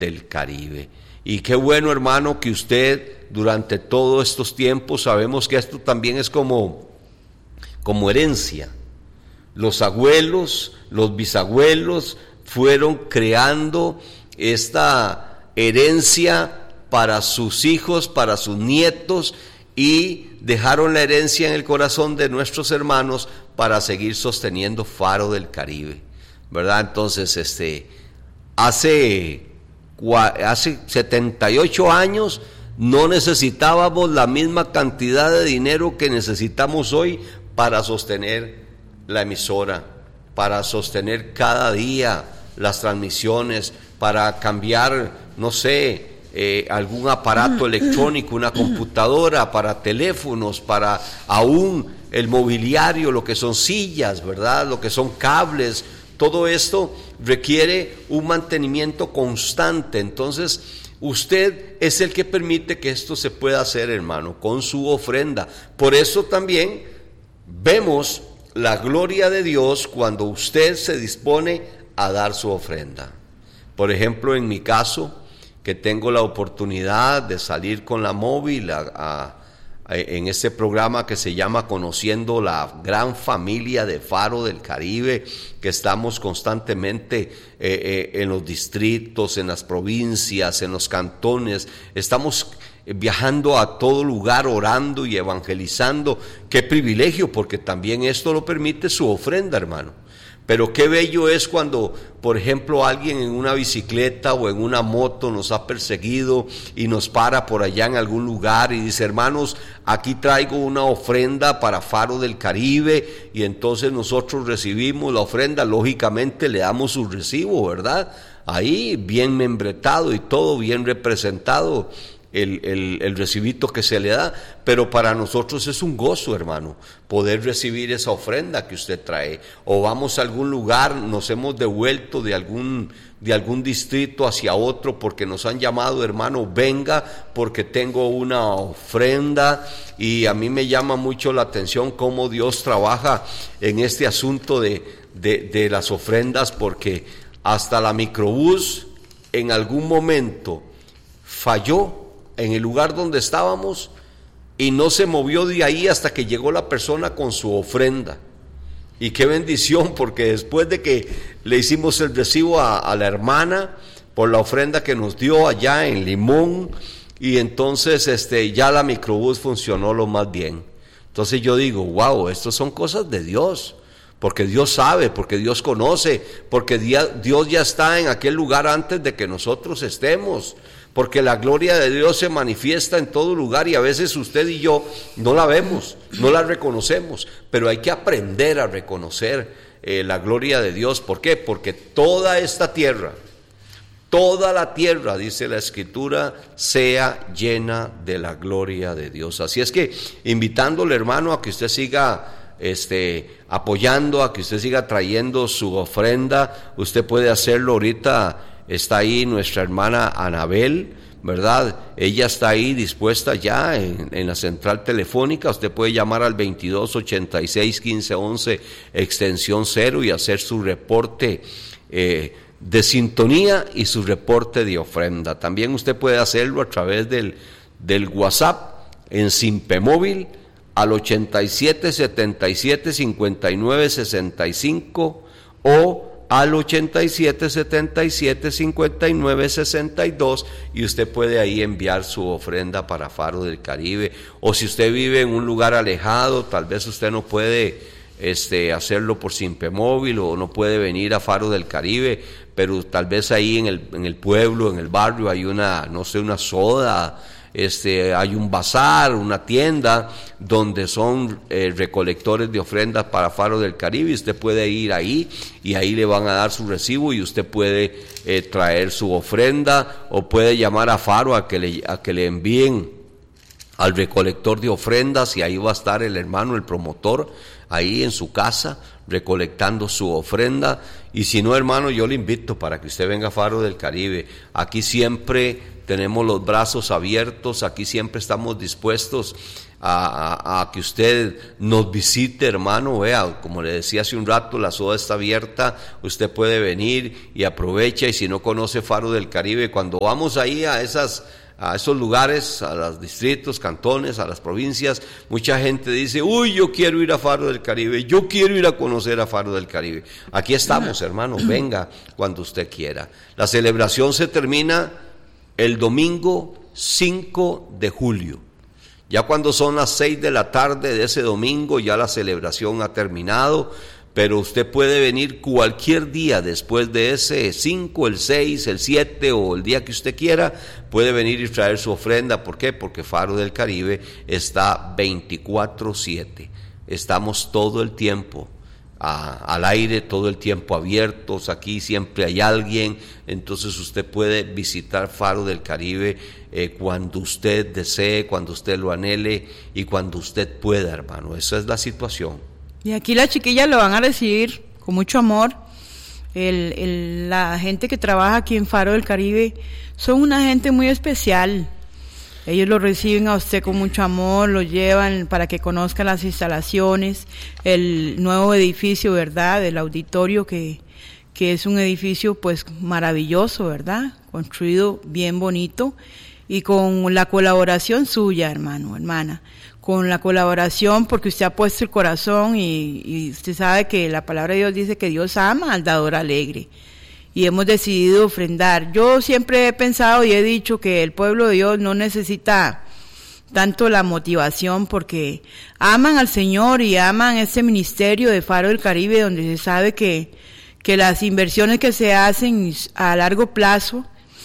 del Caribe. Y qué bueno, hermano, que usted durante todos estos tiempos, sabemos que esto también es como herencia. Los abuelos, los bisabuelos fueron creando esta herencia para sus hijos, para sus nietos, y dejaron la herencia en el corazón de nuestros hermanos para seguir sosteniendo Faro del Caribe, ¿verdad? Entonces, hace 78 años no necesitábamos la misma cantidad de dinero que necesitamos hoy para sostener la emisora, para sostener cada día las transmisiones, para cambiar, no sé, algún aparato electrónico, una computadora, para teléfonos, para aún el mobiliario, lo que son sillas, ¿verdad? Lo que son cables. Todo esto requiere un mantenimiento constante. Entonces, usted es el que permite que esto se pueda hacer, hermano, con su ofrenda. Por eso también vemos la gloria de Dios cuando usted se dispone a dar su ofrenda. Por ejemplo, en mi caso, que tengo la oportunidad de salir con la móvil en este programa que se llama Conociendo la Gran Familia de Faro del Caribe, que estamos constantemente en los distritos, en las provincias, en los cantones, estamos viajando a todo lugar, orando y evangelizando. Qué privilegio, porque también esto lo permite su ofrenda, hermano. Pero qué bello es cuando, por ejemplo, alguien en una bicicleta o en una moto nos ha perseguido y nos para por allá en algún lugar y dice: hermanos, aquí traigo una ofrenda para Faro del Caribe. Y entonces nosotros recibimos la ofrenda, lógicamente le damos su recibo, ¿verdad? Ahí bien membretado y todo bien representado el recibito que se le da, pero para nosotros es un gozo, hermano, poder recibir esa ofrenda que usted trae. O vamos a algún lugar, nos hemos devuelto de algún distrito hacia otro porque nos han llamado: hermano, venga porque tengo una ofrenda. Y a mí me llama mucho la atención cómo Dios trabaja en este asunto de las ofrendas, porque hasta la microbús en algún momento falló en el lugar donde estábamos y no se movió de ahí hasta que llegó la persona con su ofrenda. Y qué bendición, porque después de que le hicimos el recibo a la hermana por la ofrenda que nos dio allá en Limón, y entonces ya la microbús funcionó lo más bien. Entonces yo digo: wow, estas son cosas de Dios, porque Dios sabe, porque Dios conoce, porque Dios ya está en aquel lugar antes de que nosotros estemos, porque la gloria de Dios se manifiesta en todo lugar y a veces usted y yo no la vemos, no la reconocemos, pero hay que aprender a reconocer la gloria de Dios. ¿Por qué? Porque toda esta tierra, toda la tierra, dice la Escritura, sea llena de la gloria de Dios. Así es que invitándole, hermano, a que usted siga apoyando, a que usted siga trayendo su ofrenda. Usted puede hacerlo ahorita. Está ahí nuestra hermana Anabel, ¿verdad? Ella está ahí dispuesta ya en la central telefónica. Usted puede llamar al 2286-1511 extensión 0 y hacer su reporte de sintonía y su reporte de ofrenda. También usted puede hacerlo a través del WhatsApp en Simpemóvil al 8777-5965 o al 8777-5962, y usted puede ahí enviar su ofrenda para Faro del Caribe. O si usted vive en un lugar alejado, tal vez usted no puede hacerlo por Simpemóvil o no puede venir a Faro del Caribe, pero tal vez ahí en el pueblo, en el barrio hay una soda, hay un bazar, una tienda donde son recolectores de ofrendas para Faro del Caribe. Usted puede ir ahí y ahí le van a dar su recibo y usted puede traer su ofrenda, o puede llamar a Faro a que le envíen al recolector de ofrendas, y ahí va a estar el hermano, el promotor, ahí en su casa recolectando su ofrenda. Y si no, hermano, yo le invito para que usted venga a Faro del Caribe. Aquí siempre tenemos los brazos abiertos, aquí siempre estamos dispuestos a que usted nos visite, hermano. Vea, como le decía hace un rato, la soda está abierta, usted puede venir y aprovecha. Y si no conoce Faro del Caribe, cuando vamos ahí a esos lugares, a los distritos, cantones, a las provincias, mucha gente dice: uy, yo quiero ir a Faro del Caribe, yo quiero ir a conocer a Faro del Caribe. Aquí estamos, hermano, venga cuando usted quiera. La celebración se termina el domingo 5 de julio. Ya cuando son las 6 de la tarde de ese domingo, ya la celebración ha terminado, pero usted puede venir cualquier día después de ese 5, el 6, el 7 o el día que usted quiera, puede venir y traer su ofrenda. ¿Por qué? Porque Faro del Caribe está 24/7. Estamos todo el tiempo al aire, todo el tiempo abiertos, aquí siempre hay alguien, entonces usted puede visitar Faro del Caribe cuando usted desee, cuando usted lo anhele y cuando usted pueda, hermano. Esa es la situación. Y aquí las chiquillas lo van a recibir con mucho amor. La gente que trabaja aquí en Faro del Caribe son una gente muy especial. Ellos lo reciben a usted con mucho amor, lo llevan para que conozcan las instalaciones, el nuevo edificio, ¿verdad?, del auditorio, que es un edificio pues maravilloso, ¿verdad?, construido bien bonito, y con la colaboración suya, hermano, hermana, con la colaboración, porque usted ha puesto el corazón y usted sabe que la palabra de Dios dice que Dios ama al dador alegre. Y hemos decidido ofrendar. Yo siempre he pensado y he dicho que el pueblo de Dios no necesita tanto la motivación, porque aman al Señor y aman este ministerio de Faro del Caribe, donde se sabe que las inversiones que se hacen a largo plazo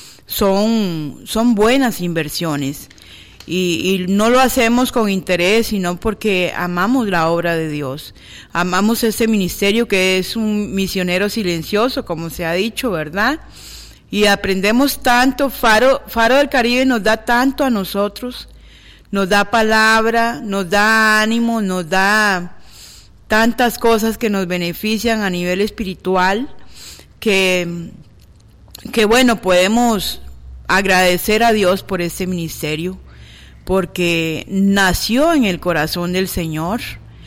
son buenas inversiones. Y no lo hacemos con interés, sino porque amamos la obra de Dios, amamos este ministerio que es un misionero silencioso, como se ha dicho, ¿verdad? Y aprendemos tanto. Faro del Caribe nos da tanto a nosotros, nos da palabra, nos da ánimo, nos da tantas cosas que nos benefician a nivel espiritual, que bueno, podemos agradecer a Dios por este ministerio, porque nació en el corazón del Señor,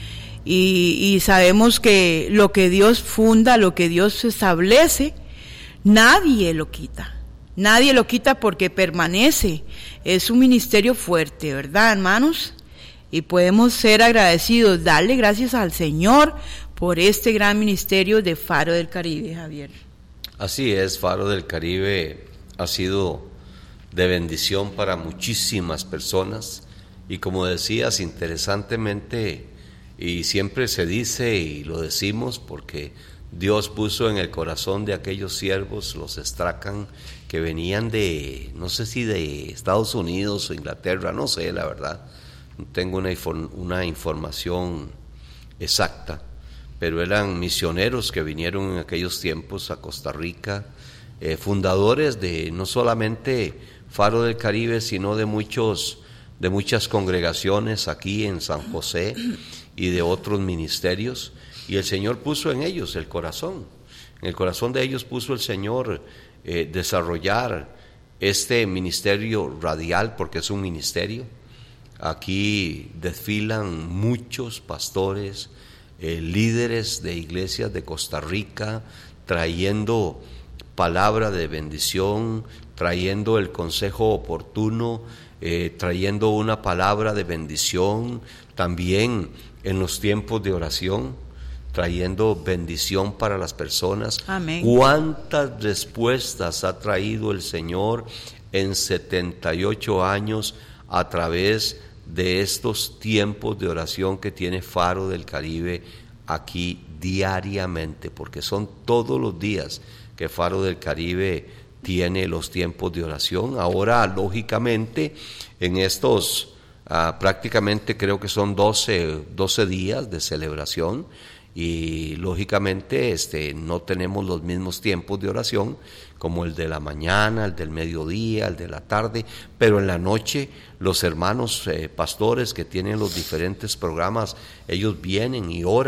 y sabemos que lo que Dios funda, lo que Dios establece, nadie lo quita porque permanece. Es un ministerio fuerte, ¿verdad, hermanos? Y podemos ser agradecidos, darle gracias al Señor por este gran ministerio de Faro del Caribe, Javier. Así es, Faro del Caribe ha sido de bendición para muchísimas personas, y como decías, interesantemente, y siempre se dice y lo decimos porque Dios puso en el corazón de aquellos siervos, los Strachan, que venían de, no sé si de Estados Unidos o Inglaterra, no sé, la verdad, no tengo una información exacta, pero eran misioneros que vinieron en aquellos tiempos a Costa Rica, fundadores de no solamente Faro del Caribe, sino de muchas congregaciones aquí en San José y de otros ministerios, y el Señor puso en ellos el corazón. En el corazón de ellos puso el Señor desarrollar este ministerio radial, porque es un ministerio. Aquí desfilan muchos pastores, líderes de iglesias de Costa Rica, trayendo palabra de bendición, trayendo el consejo oportuno, trayendo una palabra de bendición, también en los tiempos de oración, trayendo bendición para las personas. Amén. ¿Cuántas respuestas ha traído el Señor en 78 años a través de estos tiempos de oración que tiene Faro del Caribe aquí diariamente? Porque son todos los días que Faro del Caribe tiene los tiempos de oración. Ahora, lógicamente, en estos prácticamente creo que son 12 días de celebración, y lógicamente no tenemos los mismos tiempos de oración como el de la mañana, el del mediodía, el de la tarde, pero en la noche los hermanos pastores que tienen los diferentes programas, ellos vienen y oran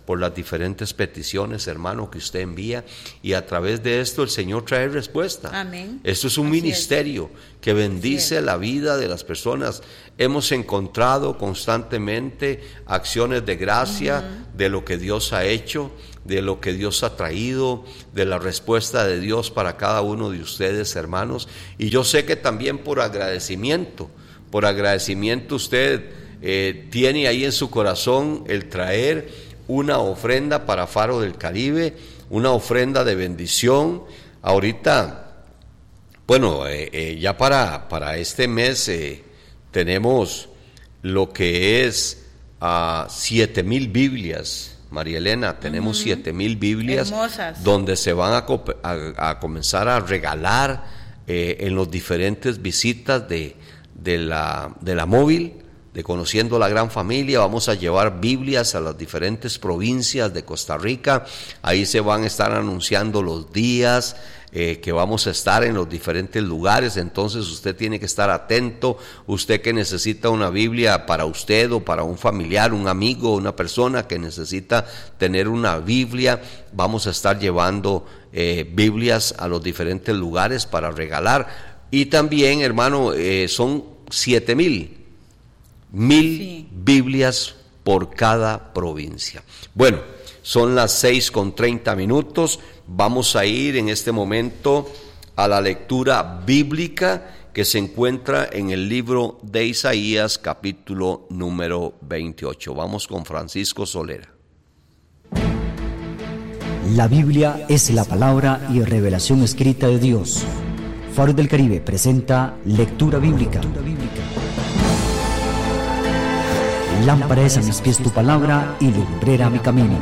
por las diferentes peticiones, hermano, que usted envía, y a través de esto el Señor trae respuesta. Amén. Esto es un ministerio que bendice la vida de las personas. Hemos encontrado constantemente acciones de gracia de lo que Dios ha hecho, de lo que Dios ha traído, de la respuesta de Dios para cada uno de ustedes, hermanos. Y yo sé que también por agradecimiento usted tiene ahí en su corazón el traer una ofrenda para Faro del Caribe, una ofrenda de bendición. Ahorita, bueno, ya para este mes tenemos lo que es 7,000 Biblias. María Elena, tenemos 7,000 Biblias hermosas, donde se van a comenzar a regalar en las diferentes visitas de la móvil, de Conociendo la Gran Familia. Vamos a llevar Biblias a las diferentes provincias de Costa Rica. Ahí se van a estar anunciando los días que vamos a estar en los diferentes lugares. Entonces usted tiene que estar atento. Usted que necesita una Biblia para usted o para un familiar, un amigo, una persona que necesita tener una Biblia, vamos a estar llevando Biblias a los diferentes lugares para regalar. Y también, hermano, son 7,000 Biblias por cada provincia. Bueno, son las 6:30. Vamos a ir en este momento a la lectura bíblica que se encuentra en el libro de Isaías, capítulo número 28. Vamos con Francisco Solera. La Biblia es la palabra y revelación escrita de Dios. Faro del Caribe presenta lectura bíblica. Lámpara es a mis pies tu palabra y lumbrera mi camino.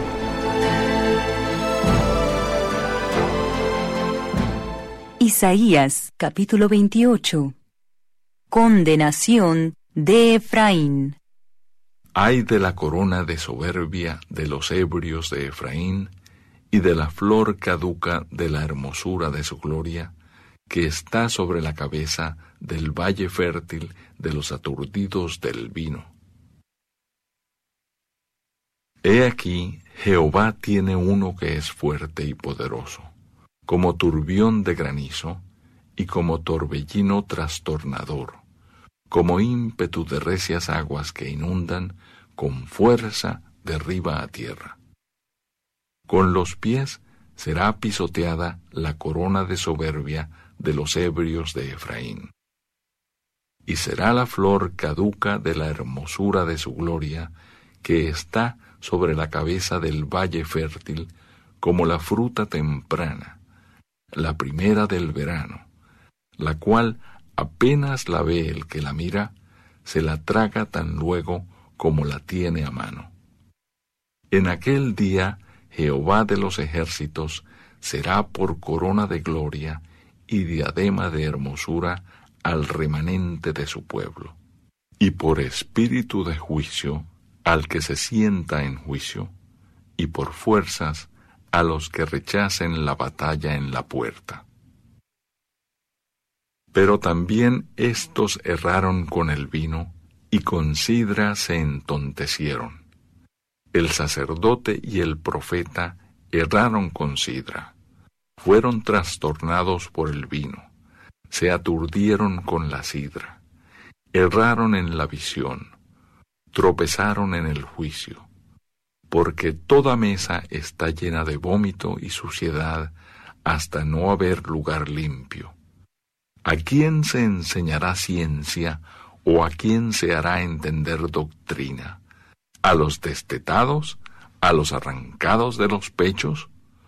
Isaías, capítulo 28. Condenación de Efraín. Ay de la corona de soberbia de los ebrios de Efraín y de la flor caduca de la hermosura de su gloria, que está sobre la cabeza del valle fértil de los aturdidos del vino. He aquí, Jehová tiene uno que es fuerte y poderoso, como turbión de granizo y como torbellino trastornador, como ímpetu de recias aguas que inundan, con fuerza derriba a tierra. Con los pies será pisoteada la corona de soberbia de los ebrios de Efraín. Y será la flor caduca de la hermosura de su gloria, que está sobre la cabeza del valle fértil, como la fruta temprana, la primera del verano, la cual apenas la ve el que la mira, se la traga tan luego como la tiene a mano. En aquel día Jehová de los ejércitos será por corona de gloria y diadema de hermosura al remanente de su pueblo, y por espíritu de juicio al que se sienta en juicio, y por fuerzas a los que rechacen la batalla en la puerta. Pero también éstos erraron con el vino, y con sidra se entontecieron. El sacerdote y el profeta erraron con sidra, fueron trastornados por el vino, se aturdieron con la sidra, erraron en la visión, tropezaron en el juicio, porque toda mesa está llena de vómito y suciedad hasta no haber lugar limpio. ¿A quién se enseñará ciencia o a quién se hará entender doctrina? ¿A los destetados? ¿A los arrancados de los pechos?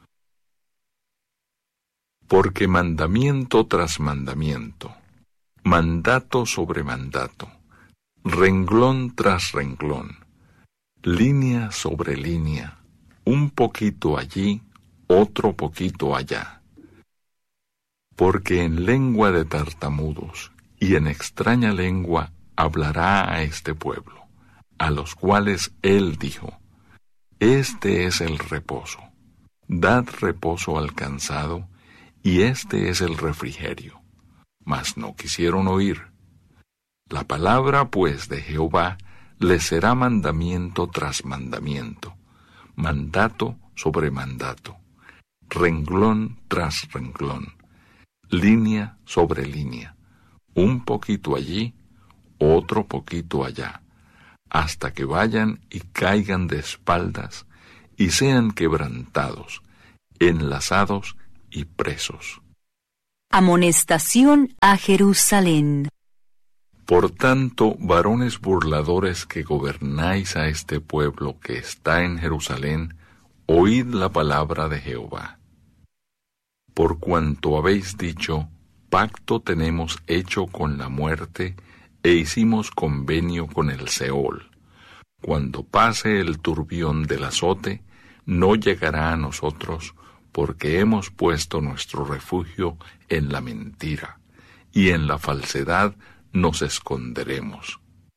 Porque mandamiento tras mandamiento, mandato sobre mandato, renglón tras renglón, línea sobre línea, un poquito allí, otro poquito allá. Porque en lengua de tartamudos y en extraña lengua hablará a este pueblo, a los cuales él dijo: Este es el reposo, dad reposo al cansado, y este es el refrigerio. Mas no quisieron oír. La palabra pues de Jehová les será mandamiento tras mandamiento, mandato sobre mandato, renglón tras renglón, línea sobre línea, un poquito allí, otro poquito allá, hasta que vayan y caigan de espaldas y sean quebrantados, enlazados y presos. Amonestación a Jerusalén. Por tanto, varones burladores que gobernáis a este pueblo que está en Jerusalén, oíd la palabra de Jehová. Por cuanto habéis dicho, pacto tenemos hecho con la muerte, e hicimos convenio con el Seol. Cuando pase el turbión del azote, no llegará a nosotros, porque hemos puesto nuestro refugio en la mentira, y en la falsedad nos esconderemos.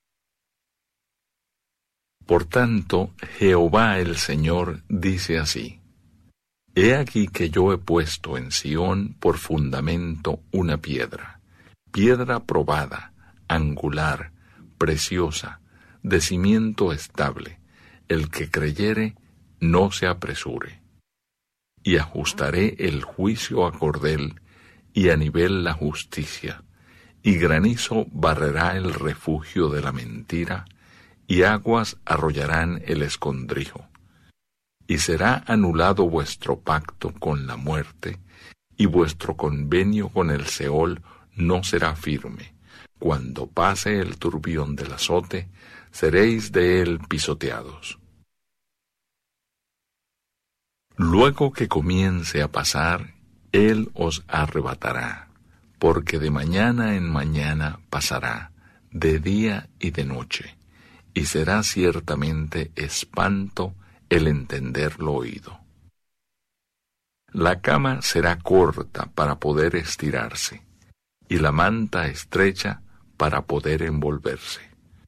Por tanto, Jehová el Señor dice así: He aquí que yo he puesto en Sión por fundamento una piedra, piedra probada, angular, preciosa, de cimiento estable. El que creyere, no se apresure. Y ajustaré el juicio a cordel, y a nivel la justicia, y granizo barrerá el refugio de la mentira, y aguas arrollarán el escondrijo. Y será anulado vuestro pacto con la muerte, y vuestro convenio con el Seol no será firme. Cuando pase el turbión del azote, seréis de él pisoteados. Luego que comience a pasar, él os arrebatará, porque de mañana en mañana pasará, de día y de noche, y será ciertamente espanto el entender lo oído. La cama será corta para poder estirarse, y la manta estrecha para poder envolverse.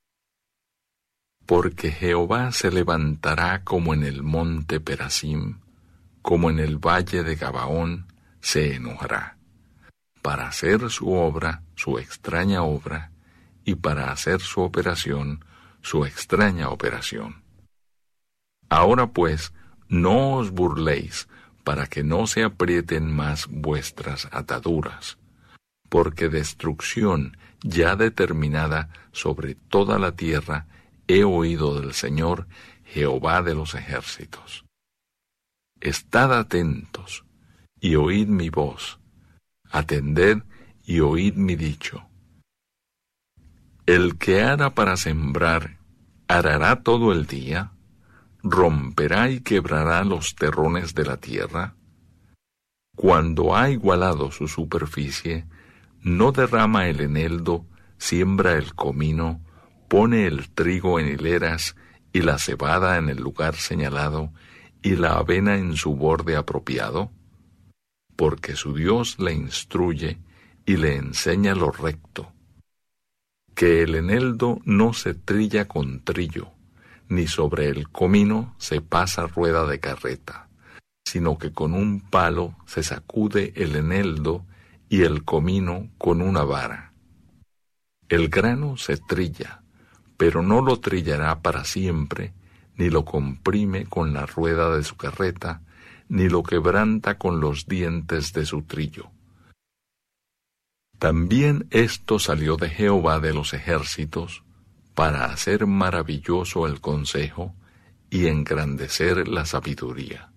Porque Jehová se levantará como en el monte Perasim, como en el valle de Gabaón, se enojará, para hacer su obra, su extraña obra, y para hacer su operación, su extraña operación. Ahora pues, no os burléis, para que no se aprieten más vuestras ataduras, porque destrucción ya determinada sobre toda la tierra he oído del Señor, Jehová de los ejércitos. Estad atentos, y oíd mi voz, atended y oíd mi dicho. El que ara para sembrar, arará todo el día, romperá y quebrará los terrones de la tierra. Cuando ha igualado su superficie, no derrama el eneldo, siembra el comino, pone el trigo en hileras y la cebada en el lugar señalado, y la avena en su borde apropiado, porque su Dios le instruye y le enseña lo recto. Que el eneldo no se trilla con trillo, ni sobre el comino se pasa rueda de carreta, sino que con un palo se sacude el eneldo y el comino con una vara. El grano se trilla, pero no lo trillará para siempre, ni lo comprime con la rueda de su carreta, ni lo quebranta con los dientes de su trillo. También esto salió de Jehová de los ejércitos, para hacer maravilloso el consejo y engrandecer la sabiduría.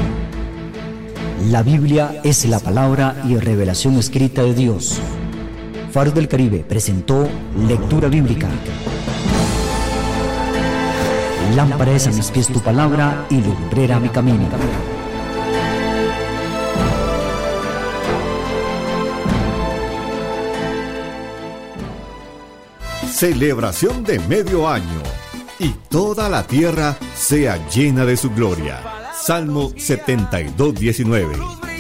La Biblia es la palabra y revelación escrita de Dios. Faro del Caribe presentó Lectura Bíblica. Lámpara es a mis pies tu palabra y lumbrera mi camino. Celebración de medio año, y toda la tierra sea llena de su gloria. Salmo 72:19.